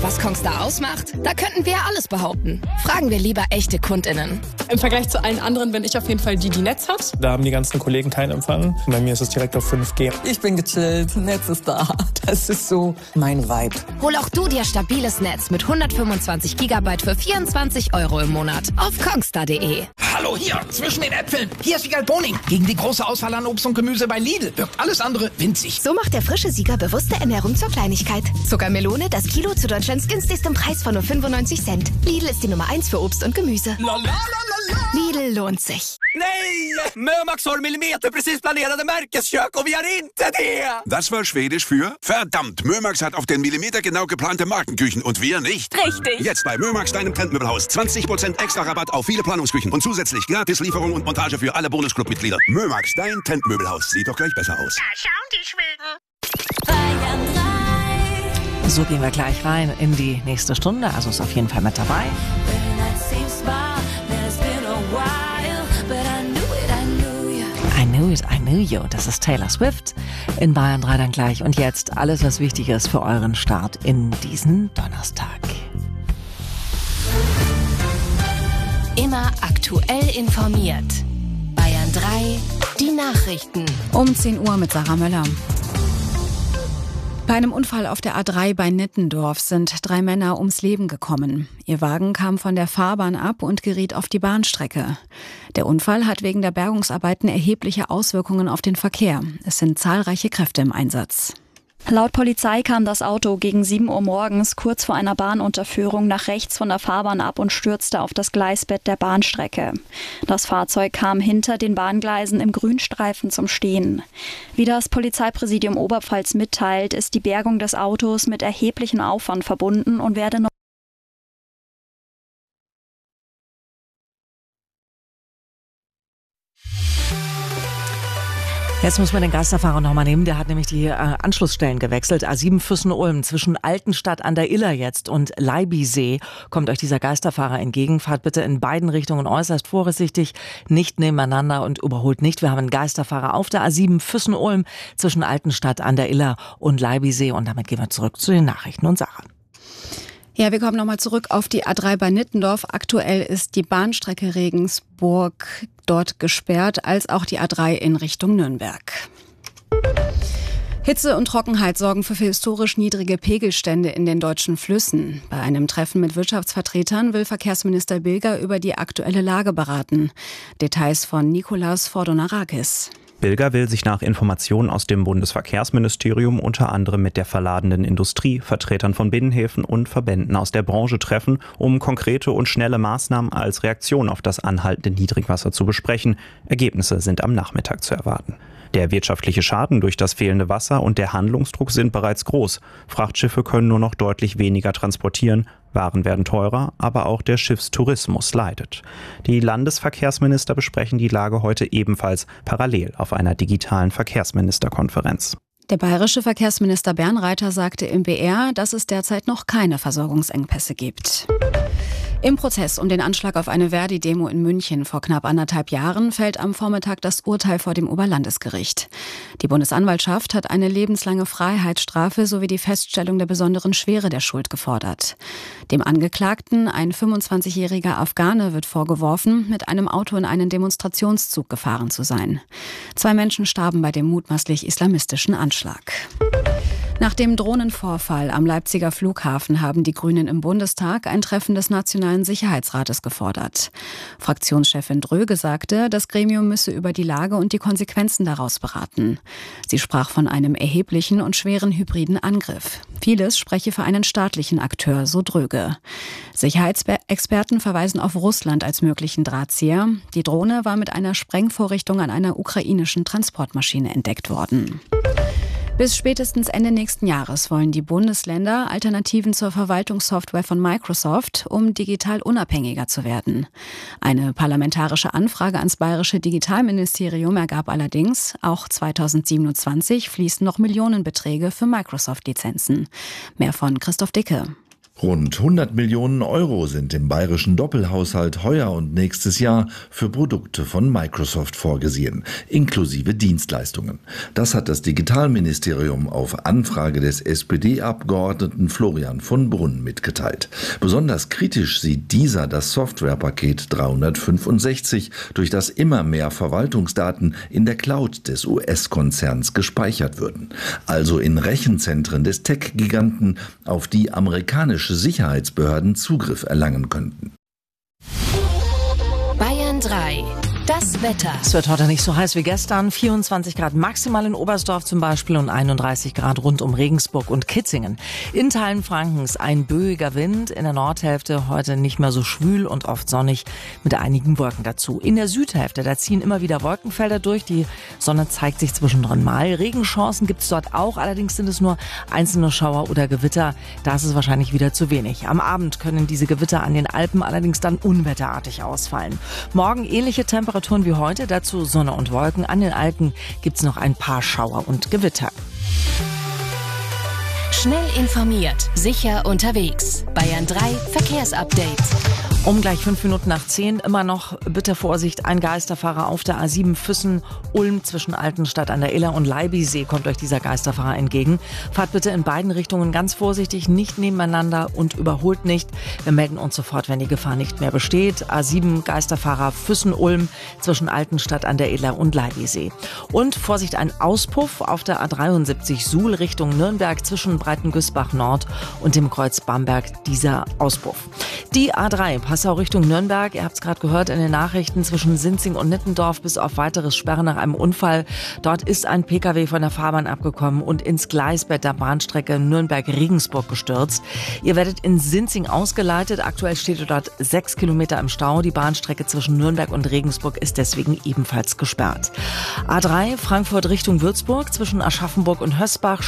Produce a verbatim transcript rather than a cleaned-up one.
Was Kongstar ausmacht? Da könnten wir alles behaupten. Fragen wir lieber echte KundInnen. Im Vergleich zu allen anderen bin ich auf jeden Fall die, die Netz hat. Da haben die ganzen Kollegen keinen Empfang. Bei mir ist es direkt auf fünf G. Ich bin gechillt, Netz ist da. Das ist so mein Vibe. Hol auch du dir stabiles Netz mit hundertfünfundzwanzig Gigabyte für vierundzwanzig Euro im Monat auf kongstar punkt de. Hallo hier, zwischen den Äpfeln. Hier ist Siegal Boning. Gegen die große Auswahl an Obst und Gemüse bei Lidl wirkt alles andere winzig. So macht der frische Sieger bewusste Ernährung zur Kleinigkeit. Zuckermelone, das Kilo zu Deutschlands günstigstem Preis von nur fünfundneunzig Cent. Lidl ist die Nummer eins für Obst und Gemüse. La, la, la, la, la. Lidl lohnt sich. Nej! Mömax har millimeterprecis planerade Märkeskök och vi har inte det! Das war Schwedisch für verdammt, Mömax hat auf den Millimeter genau geplante Markenküchen und wir nicht. Richtig. Jetzt bei Mömax, deinem Trendmöbelhaus. zwanzig Prozent extra Rabatt auf viele Planungsküchen und zusätzlich gratis Lieferung und Montage für alle Bonusclub-Mitglieder. Mömax, dein Trendmöbelhaus. Sieht doch gleich besser aus. Da schauen die Schweden. So gehen wir gleich rein in die nächste Stunde. Also ist auf jeden Fall mit dabei. I knew it, I knew you. Das ist Taylor Swift in Bayern drei dann gleich. Und jetzt alles, was wichtig ist für euren Start in diesen Donnerstag. Immer aktuell informiert. Bayern drei, die Nachrichten. Um zehn Uhr mit Sarah Möller. Bei einem Unfall auf der A drei bei Nittendorf sind drei Männer ums Leben gekommen. Ihr Wagen kam von der Fahrbahn ab und geriet auf die Bahnstrecke. Der Unfall hat wegen der Bergungsarbeiten erhebliche Auswirkungen auf den Verkehr. Es sind zahlreiche Kräfte im Einsatz. Laut Polizei kam das Auto gegen sieben Uhr morgens kurz vor einer Bahnunterführung nach rechts von der Fahrbahn ab und stürzte auf das Gleisbett der Bahnstrecke. Das Fahrzeug kam hinter den Bahngleisen im Grünstreifen zum Stehen. Wie das Polizeipräsidium Oberpfalz mitteilt, ist die Bergung des Autos mit erheblichem Aufwand verbunden und werde noch Jetzt muss man den Geisterfahrer noch mal nehmen. Der hat nämlich die äh, Anschlussstellen gewechselt. A sieben Füssen-Ulm zwischen Altenstadt an der Iller jetzt und Leibisee kommt euch dieser Geisterfahrer entgegen. Fahrt bitte in beiden Richtungen äußerst vorsichtig, nicht nebeneinander und überholt nicht. Wir haben einen Geisterfahrer auf der A sieben Füssen-Ulm zwischen Altenstadt an der Iller und Leibisee. Und damit gehen wir zurück zu den Nachrichten und Sachen. Ja, wir kommen nochmal zurück auf die A drei bei Nittendorf. Aktuell ist die Bahnstrecke Regensburg dort gesperrt, als auch die A drei in Richtung Nürnberg. Hitze und Trockenheit sorgen für historisch niedrige Pegelstände in den deutschen Flüssen. Bei einem Treffen mit Wirtschaftsvertretern will Verkehrsminister Bilger über die aktuelle Lage beraten. Details von Nikolaus Fordonarakis. Bilger will sich nach Informationen aus dem Bundesverkehrsministerium unter anderem mit der verladenen Industrie, Vertretern von Binnenhäfen und Verbänden aus der Branche treffen, um konkrete und schnelle Maßnahmen als Reaktion auf das anhaltende Niedrigwasser zu besprechen. Ergebnisse sind am Nachmittag zu erwarten. Der wirtschaftliche Schaden durch das fehlende Wasser und der Handlungsdruck sind bereits groß. Frachtschiffe können nur noch deutlich weniger transportieren. Waren werden teurer, aber auch der Schiffstourismus leidet. Die Landesverkehrsminister besprechen die Lage heute ebenfalls parallel auf einer digitalen Verkehrsministerkonferenz. Der bayerische Verkehrsminister Bernreiter sagte im B R, dass es derzeit noch keine Versorgungsengpässe gibt. Im Prozess um den Anschlag auf eine Verdi-Demo in München vor knapp anderthalb Jahren fällt am Vormittag das Urteil vor dem Oberlandesgericht. Die Bundesanwaltschaft hat eine lebenslange Freiheitsstrafe sowie die Feststellung der besonderen Schwere der Schuld gefordert. Dem Angeklagten, ein fünfundzwanzigjähriger Afghane, wird vorgeworfen, mit einem Auto in einen Demonstrationszug gefahren zu sein. Zwei Menschen starben bei dem mutmaßlich islamistischen Anschlag. Nach dem Drohnenvorfall am Leipziger Flughafen haben die Grünen im Bundestag ein Treffen des Nationalen Sicherheitsrates gefordert. Fraktionschefin Dröge sagte, das Gremium müsse über die Lage und die Konsequenzen daraus beraten. Sie sprach von einem erheblichen und schweren hybriden Angriff. Vieles spreche für einen staatlichen Akteur, so Dröge. Sicherheitsexperten verweisen auf Russland als möglichen Drahtzieher. Die Drohne war mit einer Sprengvorrichtung an einer ukrainischen Transportmaschine entdeckt worden. Bis spätestens Ende nächsten Jahres wollen die Bundesländer Alternativen zur Verwaltungssoftware von Microsoft, um digital unabhängiger zu werden. Eine parlamentarische Anfrage ans bayerische Digitalministerium ergab allerdings, auch zweitausendsiebenundzwanzig fließen noch Millionenbeträge für Microsoft-Lizenzen. Mehr von Christoph Dicke. Rund hundert Millionen Euro sind im bayerischen Doppelhaushalt heuer und nächstes Jahr für Produkte von Microsoft vorgesehen, inklusive Dienstleistungen. Das hat das Digitalministerium auf Anfrage des S P D-Abgeordneten Florian von Brunn mitgeteilt. Besonders kritisch sieht dieser das Softwarepaket dreihundertfünfundsechzig, durch das immer mehr Verwaltungsdaten in der Cloud des U S-Konzerns gespeichert würden. Also in Rechenzentren des Tech-Giganten, auf die amerikanische Sicherheitsbehörden Zugriff erlangen könnten. Bayern drei. Das Wetter. Es wird heute nicht so heiß wie gestern. vierundzwanzig Grad maximal in Oberstdorf zum Beispiel und einunddreißig Grad rund um Regensburg und Kitzingen. In Teilen Frankens ein böiger Wind. In der Nordhälfte heute nicht mehr so schwül und oft sonnig mit einigen Wolken dazu. In der Südhälfte, da ziehen immer wieder Wolkenfelder durch. Die Sonne zeigt sich zwischendrin mal. Regenchancen gibt es dort auch. Allerdings sind es nur einzelne Schauer oder Gewitter. Da ist es wahrscheinlich wieder zu wenig. Am Abend können diese Gewitter an den Alpen allerdings dann unwetterartig ausfallen. Morgen ähnliche Temperaturen wie heute, dazu Sonne und Wolken. An den Alpen gibt's noch ein paar Schauer und Gewitter. Schnell informiert, sicher unterwegs. Bayern drei Verkehrsupdate. Um gleich fünf Minuten nach zehn, immer noch bitte Vorsicht, ein Geisterfahrer auf der A sieben Füssen-Ulm zwischen Altenstadt an der Iller und Leibisee kommt euch dieser Geisterfahrer entgegen. Fahrt bitte in beiden Richtungen ganz vorsichtig, nicht nebeneinander und überholt nicht. Wir melden uns sofort, wenn die Gefahr nicht mehr besteht. A sieben Geisterfahrer Füssen-Ulm zwischen Altenstadt an der Iller und Leibisee. Und Vorsicht, ein Auspuff auf der A dreiundsiebzig Suhl Richtung Nürnberg zwischen Breitengüßbach Nord und dem Kreuz Bamberg, dieser Auspuff. Die A drei Passau Richtung Nürnberg, ihr habt es gerade gehört in den Nachrichten, zwischen Sinzing und Nittendorf bis auf weiteres Sperren nach einem Unfall. Dort ist ein Pkw von der Fahrbahn abgekommen und ins Gleisbett der Bahnstrecke Nürnberg-Regensburg gestürzt. Ihr werdet in Sinzing ausgeleitet. Aktuell steht ihr dort sechs Kilometer im Stau. Die Bahnstrecke zwischen Nürnberg und Regensburg ist deswegen ebenfalls gesperrt. A drei Frankfurt Richtung Würzburg zwischen Aschaffenburg und Hösbach.